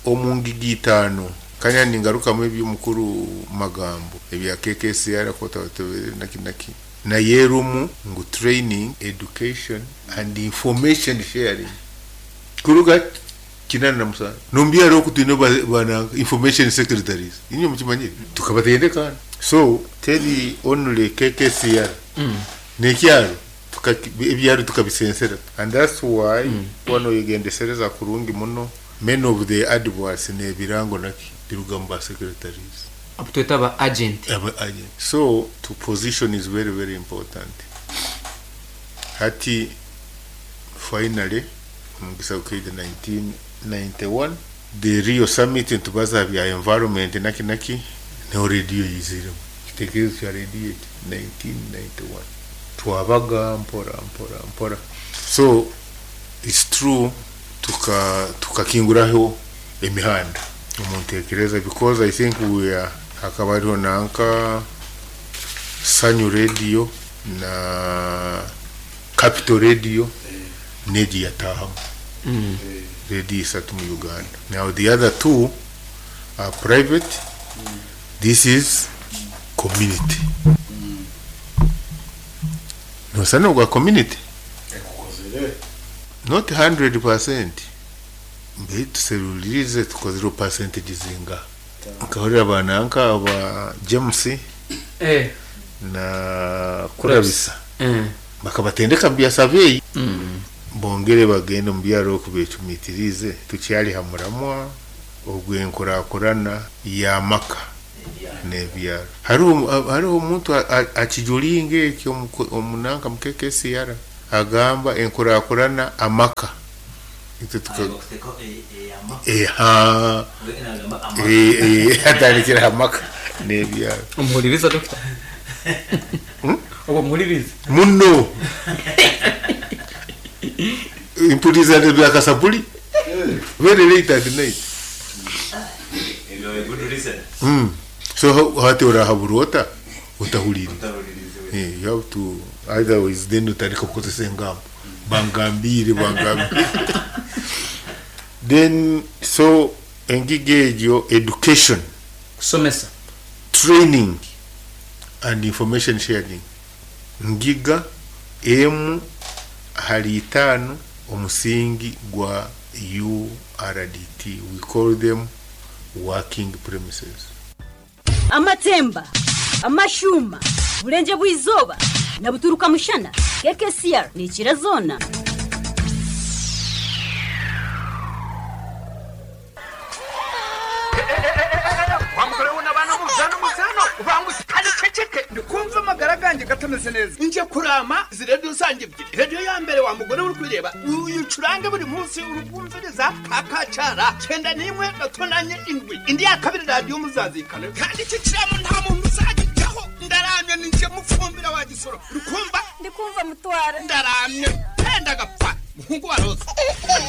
omungigi 5 kanya ningaruka mu by'umukuru magambo ebya KKCR kota naki na yerumu ngu training, education and information sharing kuruga kinana na musa nombia ro kutino bana information secretaries inyo mukimanye tukabatendeka so tell only KKCR nekyaro ebyaro tukabisensera and that's why wano yegendesereza kurungi muno many of the advocates ne birango naki birugamba secretaries abutwetaba agent so to position is very very important hati finally mungisa ukide 1991 the Rio Summit in Tubaza via environment naki no radio iziro kitekezo ya radio 1991 tuabaga mpora so it's true tukakinguraho emihanda umuntekereza because I think we are akabariho nanka Sanyu radio na Capital radio neji yatahamu radio isatu mu Uganda. Now the other two are private. This is community. No sana kwa community not 100%. Mbeit selulirize tuko 0% jizinga nkahorera bananka aba James na kurabisa bakabatendeka mbya survey bongere bagenda mbyaro kubecumitirize tucyali hamuramwa ogwenkurakurana ya maka nebyaro hari umuntu akijulinge cyo omunanka mukekesiyara agamba enkurakurana amaka atarikira amaka nebyaro umuliriza doctor umuliriza muno impuliza de Kasapuli very late at night good reason so hati ora haburota utahuliri you have to otherwise then utarika kukose ngamba bangambire then so engigejo education somesa training and information sharing ngiga hali 5 omusingi gwa URDT. We call them working premises. Amatemba, amashuma, bulenje bwizoba na buturuka mushana. KKCR ni kirazona. Ndikumva magaraganje gatameze neza nje kurama ziredio sanje radio ya mbere wa mugore uri kwireba uyucurange buri munsi urubumviriza kakacara kenda nimwe natonanye indwi indi ya kabiri radio muzazikana kandi kiciramo nta muntu uzajyaho ndaramye ninje mufumbira wa gisoro ndikumva mutwara ndaramye penda gapfa muhungu wa Rose